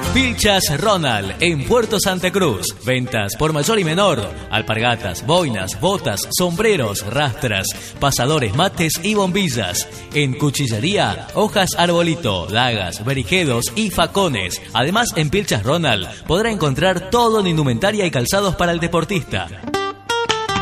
Pilchas Ronald en Puerto Santa Cruz. Ventas por mayor y menor. Alpargatas, boinas, botas, sombreros, rastras, pasadores, mates y bombillas. En cuchillería, hojas arbolito, dagas, berijedos y facones. Además, en Pilchas Ronald podrá encontrar todo en indumentaria y calzados para el deportista.